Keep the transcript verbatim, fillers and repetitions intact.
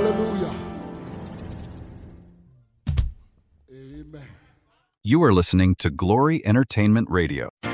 Hallelujah. Amen. You are listening to Glory Entertainment Radio.